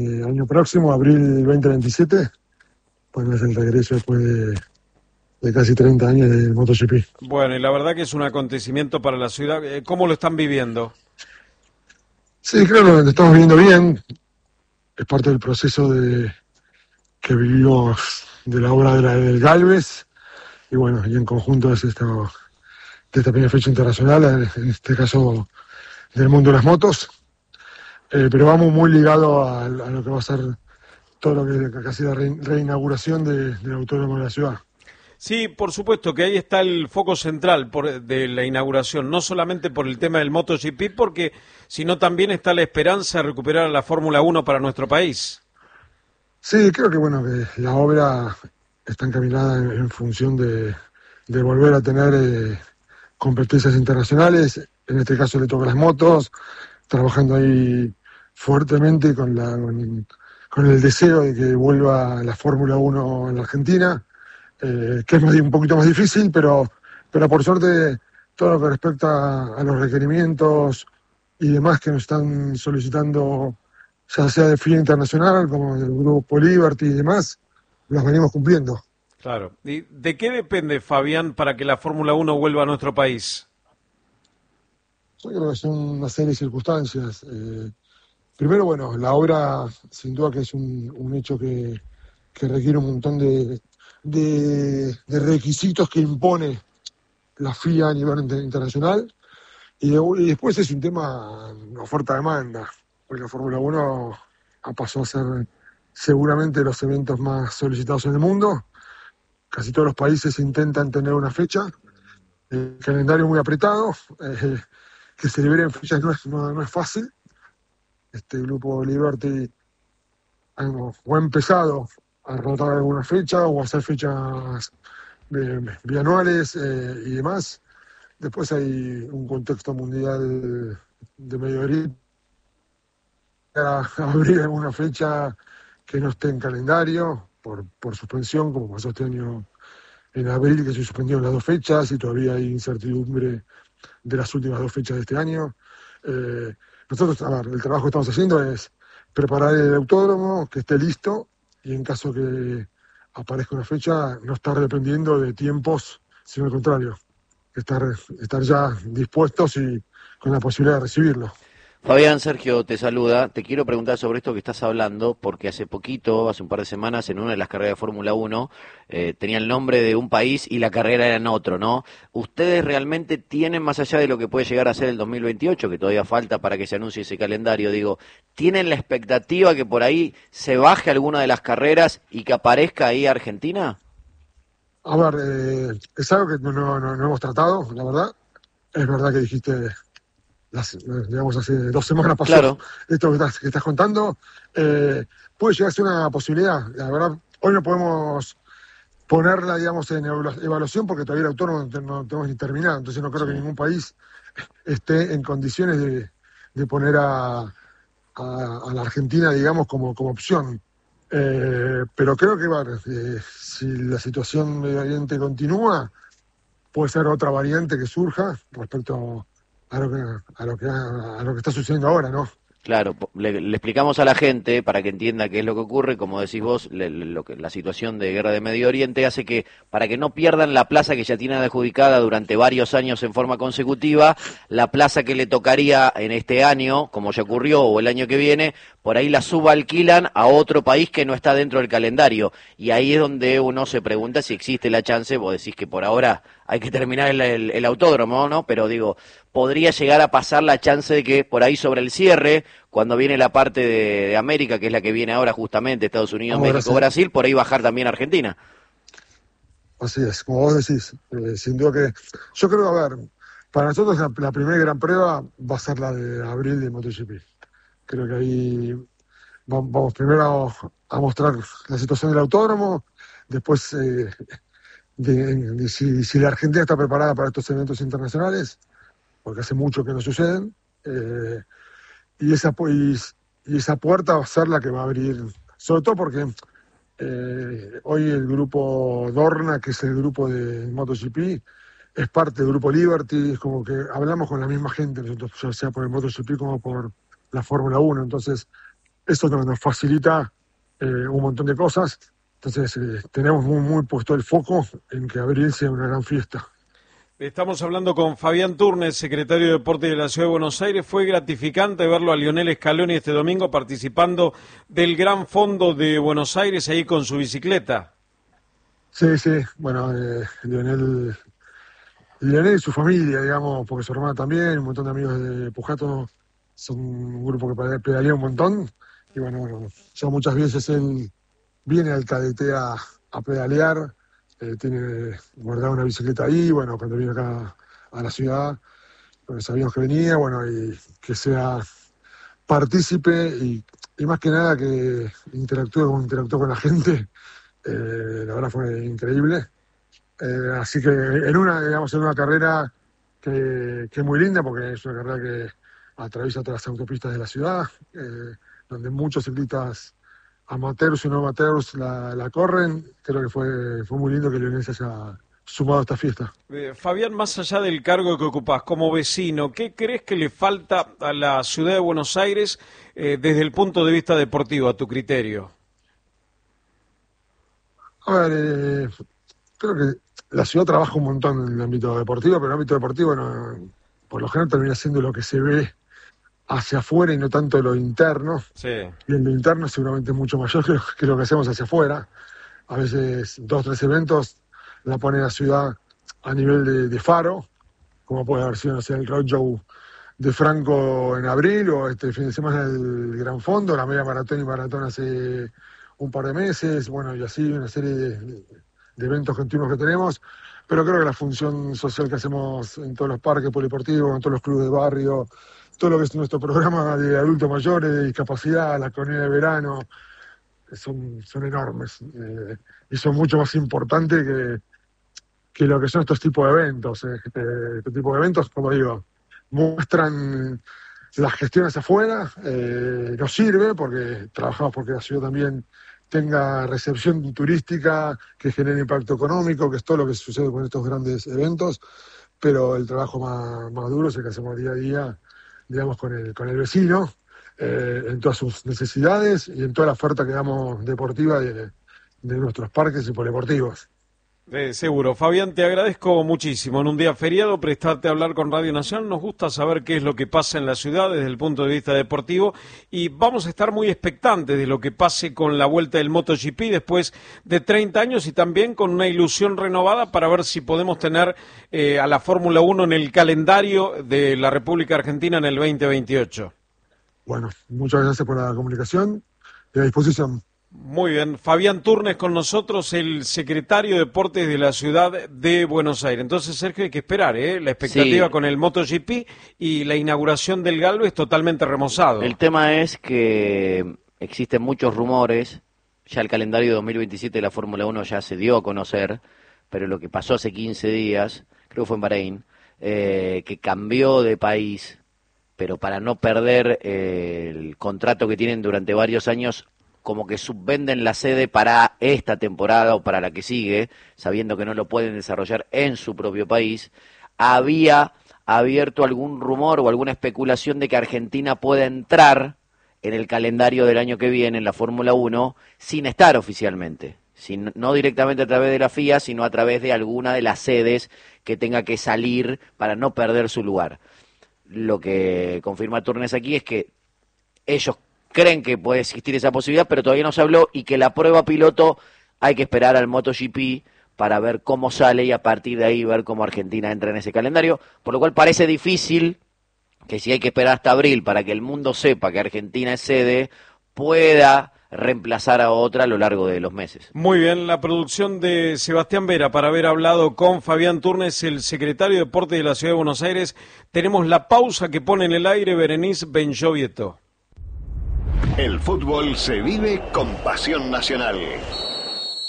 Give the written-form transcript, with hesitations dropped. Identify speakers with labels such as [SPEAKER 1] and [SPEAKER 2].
[SPEAKER 1] Año próximo, abril 2027, bueno, es el regreso después de casi 30 años de MotoGP.
[SPEAKER 2] Bueno, y la verdad que es un acontecimiento para la ciudad. ¿Cómo lo están viviendo?
[SPEAKER 1] Sí, creo que lo estamos viendo bien. Es parte del proceso que vivimos de la obra del Galvez. Y bueno, y en conjunto es de esta primera fecha internacional, en este caso del mundo de las motos. Pero vamos muy ligados a lo que va a ser todo lo que casi la reinauguración del autódromo de la ciudad.
[SPEAKER 2] Sí, por supuesto que ahí está el foco central de la inauguración, no solamente por el tema del MotoGP, sino también está la esperanza de recuperar a la Fórmula 1 para nuestro país.
[SPEAKER 1] Sí, creo que bueno, que la obra está encaminada en función de volver a tener competencias internacionales. En este caso le toca las motos, trabajando ahí fuertemente con el deseo de que vuelva la Fórmula 1 en la Argentina, que es un poquito más difícil, pero por suerte todo lo que respecta a los requerimientos y demás que nos están solicitando, ya sea de FIA Internacional como del Grupo Liberty y demás, los venimos cumpliendo.
[SPEAKER 2] Claro. ¿Y de qué depende, Fabián, para que la Fórmula 1 vuelva a nuestro país?
[SPEAKER 1] Yo creo que son una serie de circunstancias. Primero, bueno, la obra sin duda que es un hecho que requiere un montón de requisitos que impone la FIA a nivel internacional. Y después es un tema de oferta-demanda, porque la Fórmula 1 pasó a ser seguramente los eventos más solicitados en el mundo. Casi todos los países intentan tener una fecha, el calendario muy apretado, que se liberen fechas no es fácil. Este grupo Liberty o ha empezado a rotar alguna fecha o a hacer fechas bianuales y demás. Después hay un contexto mundial de Medio Oriente, a abrir alguna fecha que no esté en calendario por suspensión, como pasó este año en abril, que se suspendieron las 2 fechas y todavía hay incertidumbre de las últimas 2 fechas de este año. Nosotros, a ver, el trabajo que estamos haciendo es preparar el autódromo, que esté listo, y en caso que aparezca una fecha, no estar dependiendo de tiempos, sino al contrario, estar ya dispuestos y con la posibilidad de recibirlo.
[SPEAKER 3] Fabián, Sergio te saluda. Te quiero preguntar sobre esto que estás hablando, porque hace poquito, hace un par de semanas, en una de las carreras de Fórmula 1, tenía el nombre de un país y la carrera era en otro, ¿no? ¿Ustedes realmente tienen, más allá de lo que puede llegar a ser el 2028, que todavía falta para que se anuncie ese calendario, digo, tienen la expectativa que por ahí se baje alguna de las carreras y que aparezca ahí Argentina?
[SPEAKER 1] A ver, es algo que no hemos tratado, la verdad. Es verdad que dijiste, digamos, hace 2 semanas pasó
[SPEAKER 3] Claro.
[SPEAKER 1] esto que estás contando. Puede llegar a ser una posibilidad. La verdad, hoy no podemos ponerla, digamos, en evaluación porque todavía el autónomo no tenemos ni terminado. Entonces no creo que ningún país esté en condiciones de poner a la Argentina, digamos, como opción. Pero creo que si la situación medio ambiente continúa, puede ser otra variante que surja respecto a lo que está sucediendo ahora, ¿no?
[SPEAKER 3] Claro, le explicamos a la gente para que entienda qué es lo que ocurre, como decís vos, la situación de guerra de Medio Oriente hace que, para que no pierdan la plaza que ya tienen adjudicada durante varios años en forma consecutiva, la plaza que le tocaría en este año, como ya ocurrió, o el año que viene, por ahí la subalquilan a otro país que no está dentro del calendario. Y ahí es donde uno se pregunta si existe la chance, vos decís que por ahora hay que terminar el autódromo, ¿no? Pero digo, podría llegar a pasar la chance de que por ahí sobre el cierre, cuando viene la parte de América, que es la que viene ahora justamente, Estados Unidos,
[SPEAKER 1] Ahora
[SPEAKER 3] México,
[SPEAKER 1] sí.
[SPEAKER 3] Brasil, por ahí bajar también Argentina.
[SPEAKER 1] Así es, como vos decís, sin duda que... Yo creo, a ver, para nosotros la primera gran prueba va a ser la de abril de MotoGP. Creo que ahí vamos primero a mostrar la situación del autódromo, después de si la Argentina está preparada para estos eventos internacionales, porque hace mucho que no suceden, y esa puerta va a ser la que va a abrir, sobre todo porque hoy el grupo Dorna, que es el grupo de MotoGP, es parte del grupo Liberty, es como que hablamos con la misma gente nosotros, ya sea por el MotoGP como por la Fórmula 1, entonces eso nos facilita un montón de cosas. Entonces tenemos muy puesto el foco en que abril sea una gran fiesta.
[SPEAKER 2] Estamos hablando con Fabián Turnes, secretario de Deportes de la Ciudad de Buenos Aires. Fue gratificante verlo a Lionel Scaloni este domingo participando del Gran Fondo de Buenos Aires ahí con su bicicleta.
[SPEAKER 1] Sí, bueno, Lionel y su familia, digamos, porque su hermana también, un montón de amigos de Pujato, son un grupo que pedalea un montón. Y bueno, ya muchas veces él viene al cadete a pedalear. Tiene guardada una bicicleta ahí, bueno, cuando viene acá a la ciudad, pues sabíamos que venía, bueno, y que sea partícipe y más que nada que interactúe con la gente, la verdad fue increíble. Así que en una carrera que es muy linda, porque es una carrera que atraviesa todas las autopistas de la ciudad, donde muchos ciclistas amateurs y no amateurs la corren. Creo que fue muy lindo que Lionel se haya sumado a esta fiesta.
[SPEAKER 2] Fabián, más allá del cargo que ocupás como vecino, ¿qué crees que le falta a la ciudad de Buenos Aires desde el punto de vista deportivo, a tu criterio?
[SPEAKER 1] A ver, creo que la ciudad trabaja un montón en el ámbito deportivo, pero el ámbito deportivo por lo general termina siendo lo que se ve hacia afuera y no tanto lo interno.
[SPEAKER 2] Sí.
[SPEAKER 1] Y en lo interno seguramente es mucho mayor que lo que hacemos hacia afuera. A veces 2 o 3 eventos la pone la ciudad a nivel de faro, como puede haber sido, no sé, el Roadshow de Franco en abril, o este fin de semana el Gran Fondo, la media maratón y maratón hace un par de meses, bueno, y así una serie de eventos continuos que tenemos. Pero creo que la función social que hacemos en todos los parques polideportivos, en todos los clubes de barrio, todo lo que es nuestro programa de adultos mayores, de discapacidad, la colonia de verano, son enormes y son mucho más importantes que lo que son estos tipos de eventos. Este tipo de eventos, como digo, muestran las gestiones afuera, nos sirve porque trabajamos porque la ciudad también tenga recepción turística, que genere impacto económico, que es todo lo que sucede con estos grandes eventos, pero el trabajo más duro es el que hacemos día a día, digamos, con el vecino, en todas sus necesidades y en toda la oferta que damos deportiva de nuestros parques y polideportivos.
[SPEAKER 2] Seguro. Fabián, te agradezco muchísimo. En un día feriado, prestarte a hablar con Radio Nacional. Nos gusta saber qué es lo que pasa en la ciudad desde el punto de vista deportivo y vamos a estar muy expectantes de lo que pase con la vuelta del MotoGP después de 30 años y también con una ilusión renovada para ver si podemos tener a la Fórmula 1 en el calendario de la República Argentina en el 2028.
[SPEAKER 1] Bueno, muchas gracias por la comunicación y a disposición.
[SPEAKER 2] Muy bien, Fabián Turnes con nosotros, el secretario de Deportes de la Ciudad de Buenos Aires. Entonces, Sergio, hay que esperar, la expectativa
[SPEAKER 3] sí.
[SPEAKER 2] Con el MotoGP y la inauguración del Galgo es totalmente remozado.
[SPEAKER 3] El tema es que existen muchos rumores, ya el calendario de 2027 de la Fórmula 1 ya se dio a conocer, pero lo que pasó hace 15 días, creo que fue en Bahrein, que cambió de país, pero para no perder el contrato que tienen durante varios años, como que subvenden la sede para esta temporada o para la que sigue, sabiendo que no lo pueden desarrollar en su propio país. Había abierto algún rumor o alguna especulación de que Argentina pueda entrar en el calendario del año que viene en la Fórmula 1 sin estar oficialmente, no directamente a través de la FIA, sino a través de alguna de las sedes que tenga que salir para no perder su lugar. Lo que confirma Turnes aquí es que ellos creen que puede existir esa posibilidad, pero todavía no se habló y que la prueba piloto hay que esperar al MotoGP para ver cómo sale y a partir de ahí ver cómo Argentina entra en ese calendario, por lo cual parece difícil que si hay que esperar hasta abril para que el mundo sepa que Argentina es sede, pueda reemplazar a otra a lo largo de los meses.
[SPEAKER 2] Muy bien, la producción de Sebastián Vera para haber hablado con Fabián Turnes, el secretario de Deportes de la Ciudad de Buenos Aires. Tenemos la pausa que pone en el aire Berenice Benchovieto.
[SPEAKER 4] El fútbol se vive con pasión nacional.